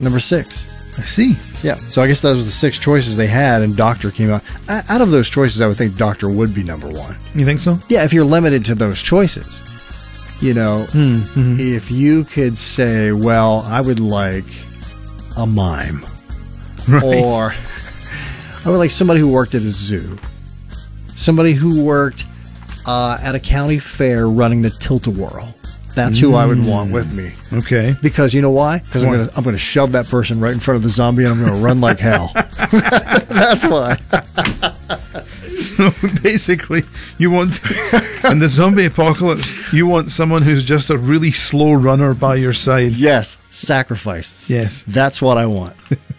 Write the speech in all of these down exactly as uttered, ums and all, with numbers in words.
Number six. I see. Yeah, so I guess that was the six choices they had, and Doctor came out. Out of those choices, I would think Doctor would be number one. You think so? Yeah, if you're limited to those choices. You know, mm-hmm. if you could say, well, I would like a mime. Right. Or I would like somebody who worked at a zoo. Somebody who worked uh, at a county fair running the Tilt-A-Whirl. That's who I would want with me. Okay. Because you know why? Because I'm going to I'm going to shove that person right in front of the zombie and I'm going to run like hell. That's why. So basically, you want, in the zombie apocalypse, you want someone who's just a really slow runner by your side. Yes. Sacrifice. Yes. That's what I want.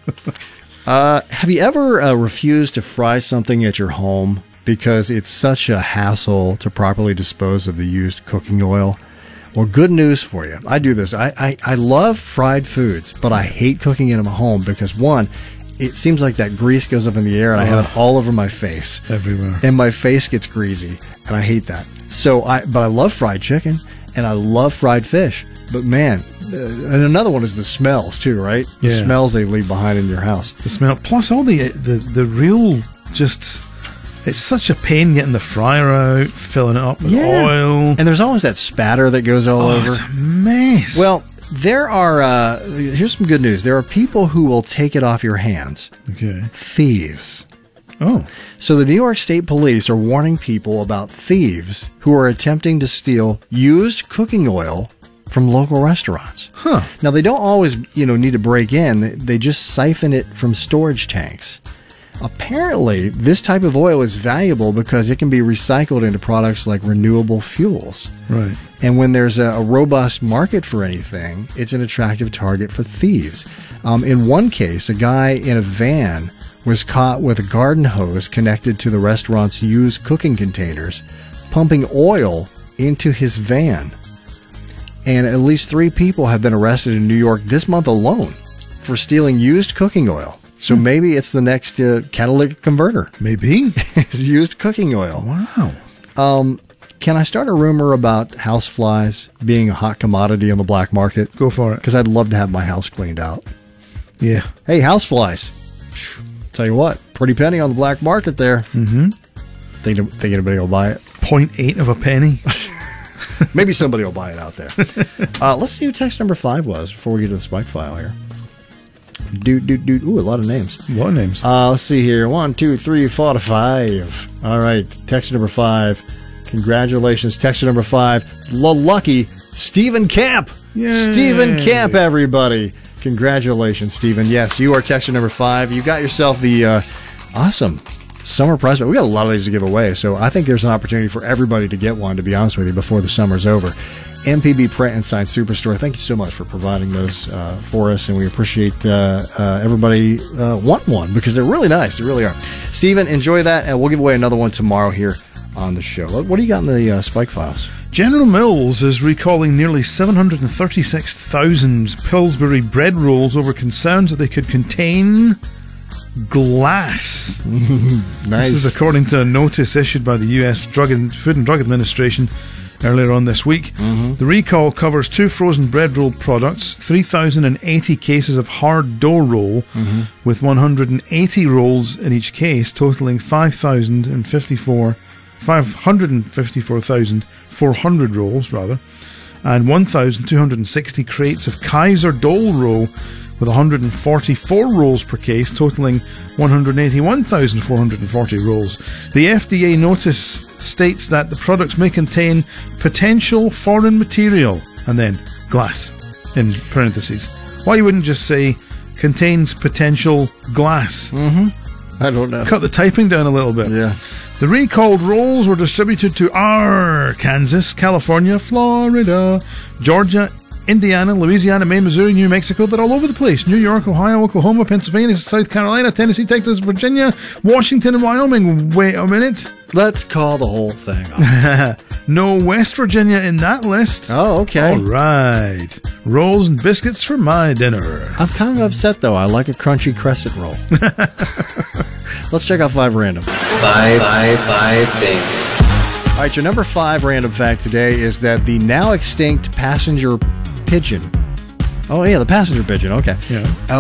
uh, have you ever uh, refused to fry something at your home because it's such a hassle to properly dispose of the used cooking oil? Well, good news for you. I do this. I, I, I love fried foods, but I hate cooking it in my home because, one, it seems like that grease goes up in the air and I have it all over my face. Everywhere. And my face gets greasy, and I hate that. So I, but I love fried chicken, and I love fried fish. But, man, uh, and another one is the smells, too, right? The Yeah. smells they leave behind in your house. The smell. Plus all the, the, the real just... It's such a pain getting the fryer out, filling it up with Yeah. oil. And there's always that spatter that goes all Oh, over. it's a mess. Well, there are, uh, here's some good news. There are people who will take it off your hands. Okay. Thieves. Oh. So the New York State Police are warning people about thieves who are attempting to steal used cooking oil from local restaurants. Huh. Now, they don't always, you know, need to break in. They, they just siphon it from storage tanks. Apparently, this type of oil is valuable because it can be recycled into products like renewable fuels. Right. And when there's a, a robust market for anything, it's an attractive target for thieves. Um, in one case, a guy in a van was caught with a garden hose connected to the restaurant's used cooking containers, pumping oil into his van. And at least three people have been arrested in New York this month alone for stealing used cooking oil. So maybe it's the next uh, catalytic converter. Maybe. It's used cooking oil. Wow. Um, can I start a rumor about houseflies being a hot commodity on the black market? Go for it. Because I'd love to have my house cleaned out. Yeah. Hey, houseflies. Tell you what, pretty penny on the black market there. Mm-hmm. Think, think anybody will buy it? Point eight of a penny. Maybe somebody will buy it out there. uh, let's see who text number five was before we get to the spike file here. Dude, dude, dude. Ooh, a lot of names. A lot of names. Uh, let's see here. One, two, three, four, five. All right. Text number five. Congratulations. Text number five. L- lucky Stephen Camp. Yay. Stephen Camp, everybody. Congratulations, Stephen. Yes, you are texture number five. You got yourself the uh, awesome summer prize. But we got a lot of these to give away. So I think there's an opportunity for everybody to get one, to be honest with you, before the summer's over. M P B Print and Sign Superstore, thank you so much for providing those uh, for us, and we appreciate uh, uh, everybody uh, want one because they're really nice. They really are. Stephen, enjoy that, and we'll give away another one tomorrow here on the show. What do you got in the uh, Spike Files? General Mills is recalling nearly seven hundred thirty-six thousand Pillsbury bread rolls over concerns that they could contain glass. Nice. This is according to a notice issued by the U S Drug and Food and Drug Administration earlier on this week. Mm-hmm. The recall covers two frozen bread roll products, three thousand eighty cases of hard dough roll, mm-hmm. with one hundred eighty rolls in each case, totaling five thousand fifty-four, five hundred fifty-four thousand four hundred rolls, rather, and one thousand two hundred sixty crates of Kaiser Dole roll, with one hundred forty-four rolls per case, totaling one hundred eighty-one thousand four hundred forty rolls. The F D A notice states that the products may contain potential foreign material, and then glass, in parentheses. Why you wouldn't just say, contains potential glass? Mm-hmm. I don't know. Cut the typing down a little bit. Yeah. The recalled rolls were distributed to Arkansas, California, Florida, Georgia, Indiana, Louisiana, Maine, Missouri, New Mexico. They're all over the place. New York, Ohio, Oklahoma, Pennsylvania, South Carolina, Tennessee, Texas, Virginia, Washington, and Wyoming. Wait a minute. Let's call the whole thing off. No West Virginia in that list. Oh, okay. All right. Rolls and biscuits for my dinner. I'm kind of upset, though. I like a crunchy crescent roll. Let's check out five random. Five, five, five things. All right, your number five random fact today is that the now extinct passenger pigeon, Oh, yeah, the passenger pigeon. Okay. Yeah. Uh,